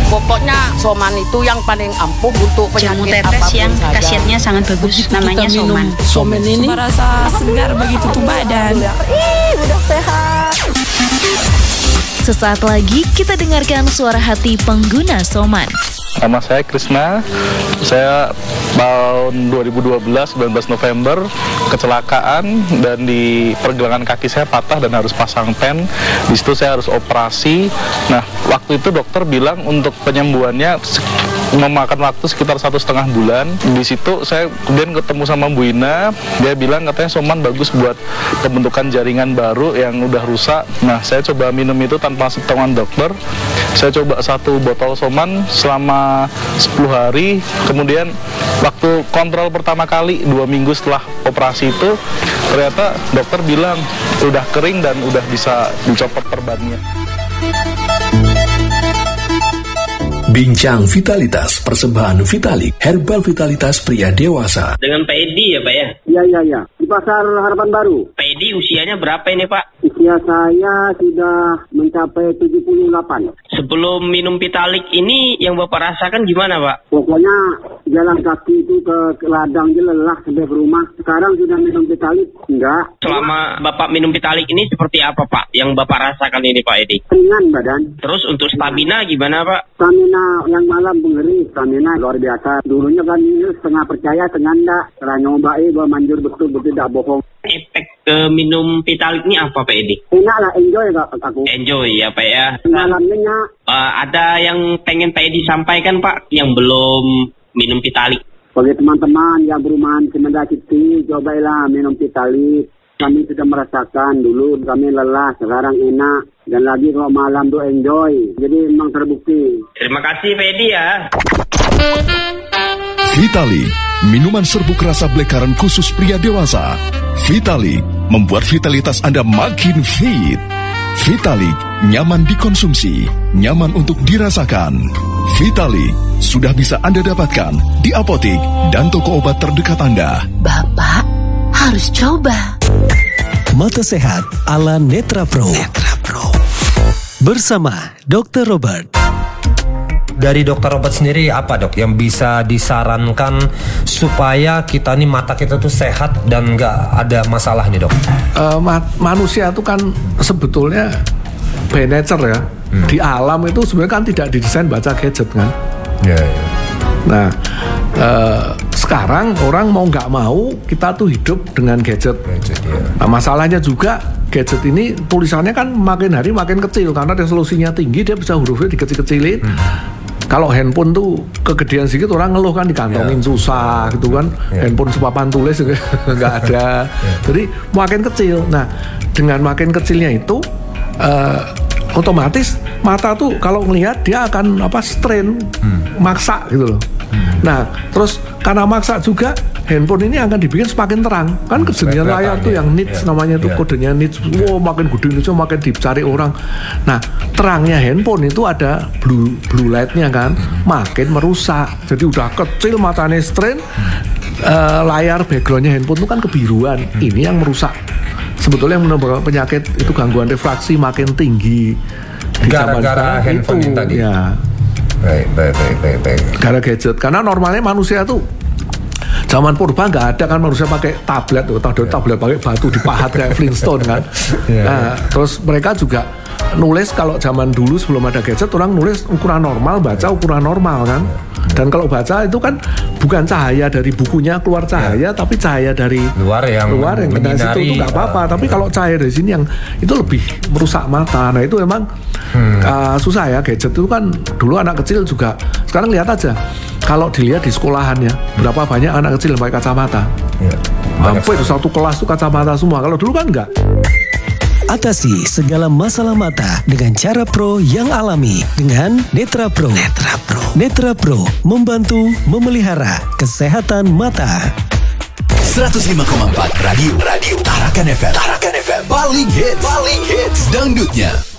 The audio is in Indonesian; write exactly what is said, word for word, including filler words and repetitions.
Pokoknya Soman itu yang paling ampuh untuk Jamu penyakit tetes apapun yang saja. khasiatnya sangat bagus, Begitu namanya kita minum Soman. Soman ini merasa segar begitu tuh badan. Ih, udah sehat. Sesaat lagi kita dengarkan suara hati pengguna Soman. Nama saya Krisna, saya tahun dua ribu dua belas, sembilan belas November, kecelakaan dan di pergelangan kaki saya patah dan harus pasang pen. Di situ saya harus operasi. Nah, waktu itu dokter bilang untuk penyembuhannya memakan waktu sekitar satu setengah bulan. Di situ saya kemudian ketemu sama Bu Ina, dia bilang katanya Soman bagus buat pembentukan jaringan baru yang udah rusak. Nah, saya coba minum itu tanpa sepengetahuan dokter. Saya coba satu botol Soman selama sepuluh hari. Kemudian waktu kontrol pertama kali dua minggu setelah operasi itu, ternyata dokter bilang udah kering dan udah bisa dicopot perbannya. Bincang Vitalitas, persembahan Vitalik, herbal vitalitas pria dewasa. Dengan Pak Edi ya Pak ya? Iya, iya, iya. Di Pasar Harapan Baru. Pak Edi usianya berapa ini Pak? Usia saya sudah mencapai tujuh puluh delapan. Sebelum minum Vitalik ini yang Bapak rasakan gimana Pak? Pokoknya jalan kaki itu ke, ke ladang aja lelah sampai ke rumah. Sekarang sudah minum Vitalik? Enggak. Selama Bapak minum Vitalik ini seperti apa Pak yang Bapak rasakan ini Pak Edi? Ringan badan. Terus untuk stamina gimana Pak? Stamina yang malam mengeri, stamina luar biasa. Dulunya kan ini setengah percaya, setengah enggak. Setelah nyobain, gue manjur betul-betul tidak bohong. Efek ke minum Vitalik ini apa Pak Edi? Enak lah, enjoy gak aku? Enjoy ya Pak ya. Malamnya uh, ada yang pengen Pak Edi sampaikan Pak yang belum minum Vitalik? Bagi teman-teman yang berumahan Semenda City, cobailah minum Vitalik. Kami sudah merasakan dulu kami lelah, sekarang enak. Dan lagi kalau malam tuh enjoy. Jadi memang terbukti. Terima kasih Pak Edi ya. Vitalik, minuman serbuk rasa blackcurrant khusus pria dewasa. Vitalik membuat vitalitas Anda makin fit. Vitalik nyaman dikonsumsi, nyaman untuk dirasakan. Vitalik sudah bisa Anda dapatkan di apotik dan toko obat terdekat Anda. Bapak harus coba. Mata sehat ala Netra Pro. Netra Pro. Bersama dokter Robert. Dari dokter Robert sendiri apa dok yang bisa disarankan supaya kita nih mata kita tuh sehat dan nggak ada masalah nih dok? Uh, ma- manusia itu kan sebetulnya by nature ya, hmm. di alam itu sebenarnya kan tidak didesain baca gadget kan. Ya, ya. Nah uh, sekarang orang mau nggak mau kita tuh hidup dengan gadget. gadget ya. Nah masalahnya juga gadget ini tulisannya kan makin hari makin kecil karena resolusinya tinggi, dia bisa hurufnya dikecil-kecilin. Hmm. Kalau handphone tuh kegedean sedikit orang ngeluh kan dikantongin yeah. susah gitu kan, yeah. handphone sepapan tulis nggak ada, yeah. jadi makin kecil. Nah dengan makin kecilnya itu uh, otomatis mata tuh kalau ngelihat dia akan apa strain, hmm. maksa gitu loh. Hmm. Nah terus karena maksa juga handphone ini akan dibikin semakin terang kan, kesenian layar tuh yang nits yeah. namanya tuh yeah. kodenya nits. Wow makin gede nitsnya makin dicari orang. Nah terangnya handphone itu ada blue blue lightnya kan, hmm. makin merusak. Jadi udah kecil matanya strain, hmm. uh, layar backgroundnya handphone itu kan kebiruan. Hmm. Ini yang merusak. Sebetulnya yang menyebabkan penyakit itu gangguan refraksi makin tinggi. Gara-gara handphone itu, tadi. Ya. Baik, baik, baik, baik, baik. Gara gara karena normalnya manusia tuh zaman purba nggak ada kan manusia pakai tablet tuh, yeah. tablet pakai batu dipahat kayak Flintstone kan. yeah, nah, yeah. terus mereka juga nulis kalau zaman dulu sebelum ada gadget orang nulis ukuran normal, baca ukuran normal kan. Dan kalau baca itu kan bukan cahaya dari bukunya keluar cahaya, yeah. tapi cahaya dari luar yang luar yang dari situ itu nggak apa-apa. Uh, tapi yeah. kalau cahaya dari sini yang itu lebih merusak mata. Nah itu emang hmm. uh, susah ya gadget itu kan. Dulu anak kecil juga. Sekarang lihat aja kalau dilihat di sekolahan ya berapa banyak anak kecil yang pakai kacamata. Yeah. Hampir satu kelas tuh kacamata semua. Kalau dulu kan enggak. Atasi segala masalah mata dengan cara pro yang alami dengan Netra Pro. Netra Pro. Netra Pro membantu memelihara kesehatan mata. seratus lima koma empat Radio Radio Tarakan F M. Tarakan F M paling hits, paling hits dangdutnya.